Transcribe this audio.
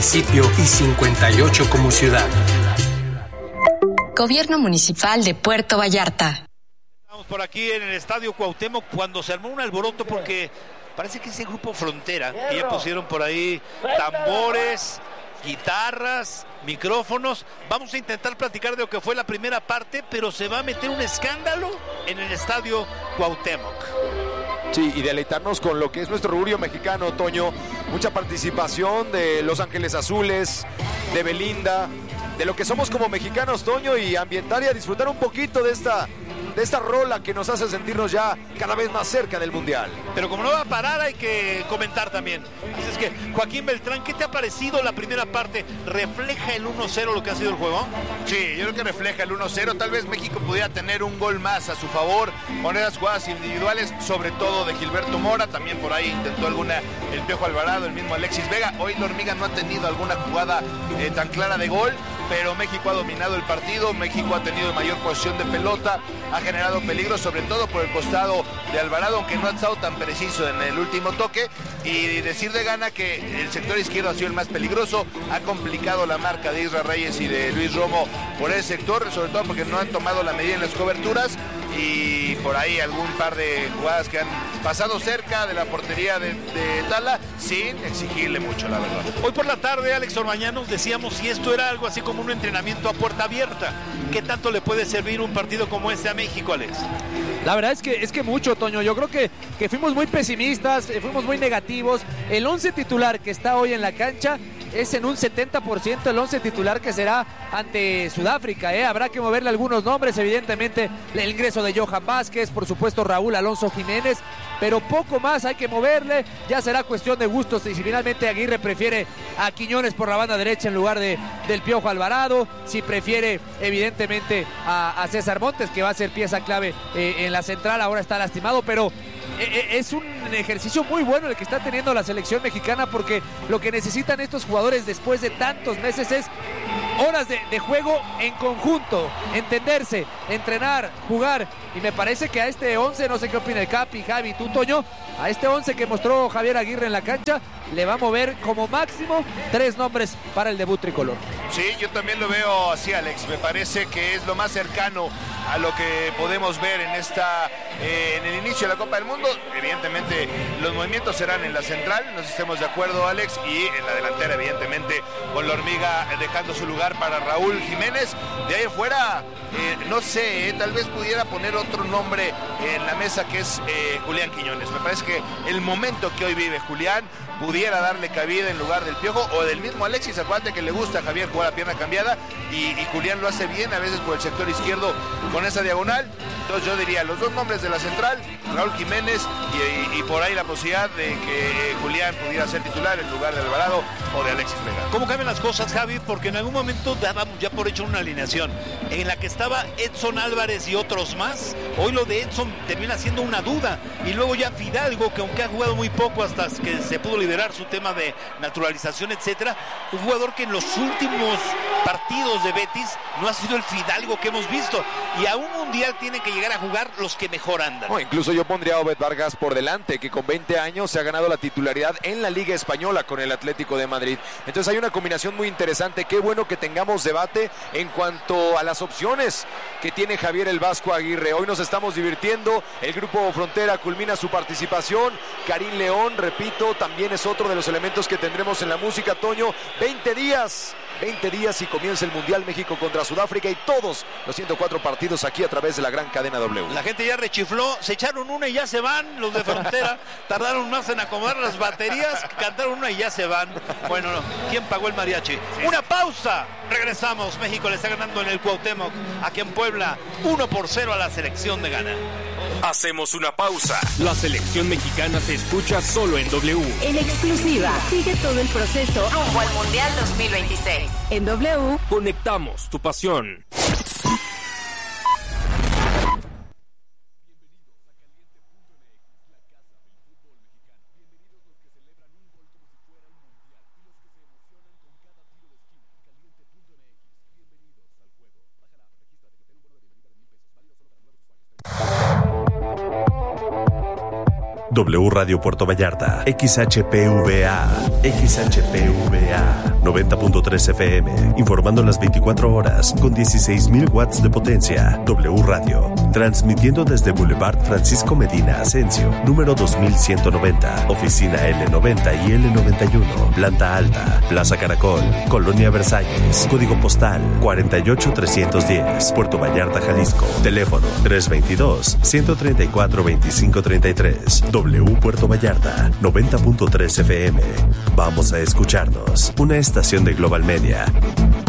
municipio y 58 como ciudad. Gobierno Municipal de Puerto Vallarta. Estamos por aquí en el Estadio Cuauhtémoc cuando se armó un alboroto porque parece que ese grupo Frontera, que ya pusieron por ahí tambores, guitarras, micrófonos. Vamos a intentar platicar de lo que fue la primera parte, pero se va a meter un escándalo en el Estadio Cuauhtémoc. Sí, y deleitarnos con lo que es nuestro orgullo mexicano, Toño. Mucha participación de Los Ángeles Azules, de Belinda, de lo que somos como mexicanos, Toño, y ambientar y a disfrutar un poquito de esta rola que nos hace sentirnos ya cada vez más cerca del Mundial. Pero como no va a parar, hay que comentar también. Así es que, Joaquín Beltrán, ¿qué te ha parecido la primera parte? ¿Refleja el 1-0 lo que ha sido el juego? Sí, yo creo que refleja el 1-0. Tal vez México pudiera tener un gol más a su favor con esas jugadas individuales, sobre todo de Gilberto Mora. También por ahí intentó alguna el Piojo Alvarado, el mismo Alexis Vega. Hoy la Hormiga no ha tenido alguna jugada tan clara de gol, pero México ha dominado el partido. México ha tenido mayor posesión de pelota, ha generado peligro, sobre todo por el costado de Alvarado, aunque no ha estado tan preciso en el último toque. Y decir de Gana que el sector izquierdo ha sido el más peligroso, ha complicado la marca de Isra Reyes y de Luis Romo por ese sector, sobre todo porque no han tomado la medida en las coberturas, y por ahí algún par de jugadas que han pasado cerca de la portería de Tala sin exigirle mucho, la verdad. Hoy por la tarde, Alex Orbañanos, decíamos si esto era algo así como un entrenamiento a puerta abierta. ¿Qué tanto le puede servir un partido como este a México, Alex? La verdad es que mucho, Toño. Yo creo que fuimos muy pesimistas, fuimos muy negativos. El 11 titular que está hoy en la cancha es en un 70% el 11 titular que será ante Sudáfrica. Habrá que moverle algunos nombres, evidentemente el ingreso de Johan Vázquez, por supuesto Raúl Alonso Jiménez, pero poco más hay que moverle. Ya será cuestión de gustos y si finalmente Aguirre prefiere a Quiñones por la banda derecha en lugar del Piojo Alvarado, si prefiere evidentemente a César Montes, que va a ser pieza clave en la central. Ahora está lastimado, pero es un ejercicio muy bueno el que está teniendo la selección mexicana, porque lo que necesitan estos jugadores después de tantos meses es horas de juego en conjunto, entenderse, entrenar, jugar, y me parece que a este 11, no sé qué opina el Capi, Javi, tú, Toño, a este 11 que mostró Javier Aguirre en la cancha, le va a mover como máximo 3 nombres para el debut tricolor. Sí, yo también lo veo así, Alex. Me parece que es lo más cercano a lo que podemos ver en el inicio de la Copa del Mundo. Evidentemente los movimientos serán en la central, nos estemos de acuerdo, Alex, y en la delantera, evidentemente, con la Hormiga dejando su lugar para Raúl Jiménez. De ahí afuera, no sé, tal vez pudiera poner otro nombre en la mesa, que es Julián Quiñones. Me parece que el momento que hoy vive Julián pudiera darle cabida en lugar del Piojo o del mismo Alexis. Acuérdate que le gusta a Javier jugar a pierna cambiada y Julián lo hace bien a veces por el sector izquierdo con esa diagonal. Entonces yo diría los dos nombres de la central, Raúl Jiménez, y por ahí la posibilidad de que Julián pudiera ser titular en lugar de Alvarado o de Alexis Vega. ¿Cómo cambian las cosas, Javi? Porque en algún momento dábamos ya por hecho una alineación en la que estaba Edson Álvarez y otros más. Hoy lo de Edson termina siendo una duda, y luego ya Fidalgo, que aunque ha jugado muy poco hasta que se pudo liberar su tema de naturalización, etcétera, un jugador que en los últimos partidos de Betis no ha sido el Fidalgo que hemos visto, y a un mundial tienen que llegar a jugar los que mejor andan. Incluso yo pondría a Obed Vargas por delante, que con 20 años se ha ganado la titularidad en la Liga Española con el Atlético de Madrid. Entonces hay una combinación muy interesante. Qué bueno que tengamos debate en cuanto a las opciones que tiene Javier el Vasco Aguirre. Hoy nos estamos divirtiendo, el grupo Frontera culmina su participación. Karim León, repito, también es otro de los elementos que tendremos en la música, Toño. 20 días y comienza el Mundial, México contra Sudáfrica, y todos los 104 partidos aquí a través de la gran cadena W. La gente ya rechifló, se echaron una y ya se van. Los de Frontera tardaron más en acomodar las baterías, cantaron una y ya se van. Bueno, ¿quién pagó el mariachi? Una pausa, regresamos. México le está ganando en el Cuauhtémoc, aquí en Puebla, 1-0 a la selección de Ghana. Hacemos una pausa. La selección mexicana se escucha solo en W. En exclusiva, sigue todo el proceso rumbo al Mundial 2026. En W, conectamos tu pasión. W Radio Puerto Vallarta, XHPVA, 90.3 FM, informando las 24 horas con 16,000 watts de potencia. W Radio, transmitiendo desde Boulevard Francisco Medina Asensio, número 2190, oficina L90 y L91, planta alta, Plaza Caracol, Colonia Versalles, código postal 48310, Puerto Vallarta, Jalisco, teléfono 322-134-2533. W Puerto Vallarta, 90.3 FM. Vamos a escucharnos. Una estación de Global Media.